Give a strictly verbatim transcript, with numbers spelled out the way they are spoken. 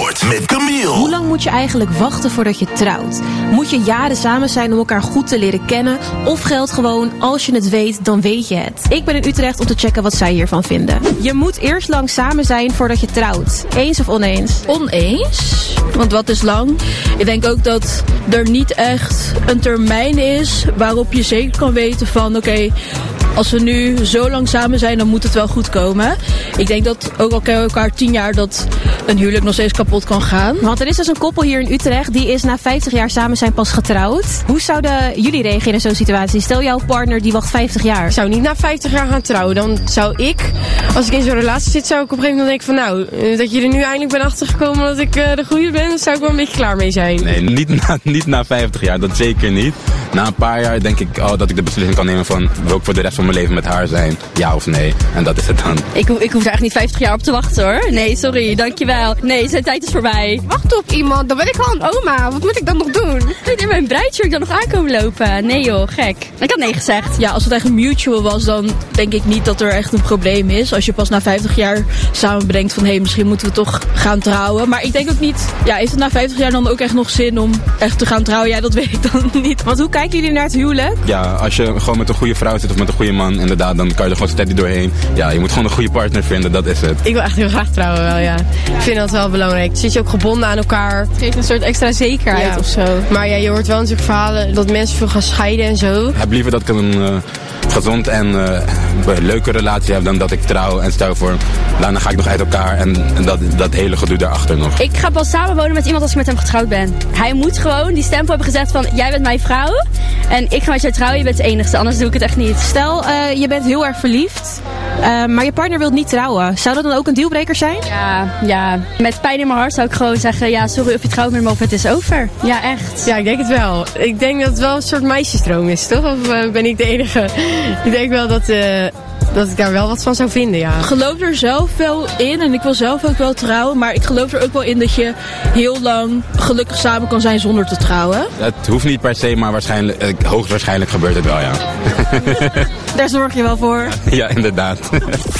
Sport met Camille. Hoe lang moet je eigenlijk wachten voordat je trouwt? Moet je jaren samen zijn om elkaar goed te leren kennen? Of geldt gewoon, als je het weet, dan weet je het? Ik ben in Utrecht om te checken wat zij hiervan vinden. Je moet eerst lang samen zijn voordat je trouwt. Eens of oneens? Oneens? Want wat is lang? Ik denk ook dat er niet echt een termijn is waarop je zeker kan weten van oké, okay, als we nu zo lang samen zijn, dan moet het wel goed komen. Ik denk dat ook al kennen we elkaar tien jaar dat een huwelijk nog steeds kapot kan gaan. Want er is dus een koppel hier in Utrecht, die is na vijftig jaar samen zijn pas getrouwd. Hoe zouden jullie reageren in zo'n situatie? Stel jouw partner die wacht vijftig jaar. Ik zou niet na vijftig jaar gaan trouwen. Dan zou ik, als ik in zo'n relatie zit, zou ik op een gegeven moment denken van nou, dat je er nu eindelijk bent achtergekomen dat ik uh, de goede ben, dan zou ik wel een beetje klaar mee zijn. Nee, niet na, niet na vijftig jaar, dat zeker niet. Na een paar jaar denk ik oh, dat ik de beslissing kan nemen van wil ik voor de rest van mijn leven met haar zijn, ja of nee. En dat is het dan. Ik, ik hoef daar echt niet vijftig jaar op te wachten hoor. Nee, sorry, dankjewel. Nee, zijn tijd is voorbij. Wacht op iemand, dan ben ik al een oma. Wat moet ik dan nog doen? Ik in mijn bruidsjurk dan nog aankomen lopen. Nee joh, gek. Ik had nee gezegd. Ja, als het echt een mutual was, dan denk ik niet dat er echt een probleem is. Als je pas na vijftig jaar samen bedenkt van hé, hey, misschien moeten we toch gaan trouwen. Maar ik denk ook niet, ja, heeft het na vijftig jaar dan ook echt nog zin om echt te gaan trouwen? Ja, dat weet ik dan niet. Want hoe kijken jullie naar het huwelijk? Ja, als je gewoon met een goede vrouw zit of met een goede man, inderdaad, dan kan je er gewoon steady doorheen. Ja, je moet gewoon een goede partner vinden, dat is het. Ik wil echt heel graag trouwen wel, ja. Ik vind dat wel belangrijk. Dan zit je ook gebonden aan elkaar. Het geeft een soort extra zekerheid ja. of zo. Maar ja, je hoort wel natuurlijk verhalen dat mensen veel gaan scheiden en zo. Ik heb liever dat ik een uh, gezond en uh, leuke relatie heb dan dat ik trouw en stel voor, daarna ga ik nog uit elkaar en, en dat, dat hele gedoe daarachter nog. Ik ga pas samenwonen met iemand als ik met hem getrouwd ben. Hij moet gewoon die stempel hebben gezegd van jij bent mijn vrouw en ik ga met jou trouwen, je bent de enigste, anders doe ik het echt niet. Stel, uh, je bent heel erg verliefd, uh, maar je partner wil niet trouwen. Zou dat dan ook een dealbreaker zijn? Ja, ja. Met pijn in mijn hart zou ik gewoon zeggen, ja sorry of je trouwt met me of het is over. Ja, echt. Ja, ik denk het wel. Ik denk dat het wel een soort meisjesdroom is, toch? Of uh, ben ik de enige? Ik denk wel dat... Uh... dat ik daar wel wat van zou vinden, ja. Ik geloof er zelf wel in en ik wil zelf ook wel trouwen, maar ik geloof er ook wel in dat je heel lang gelukkig samen kan zijn zonder te trouwen. Het hoeft niet per se, maar waarschijnlijk, eh, hoogstwaarschijnlijk gebeurt het wel, ja. Daar zorg je wel voor. Ja, inderdaad.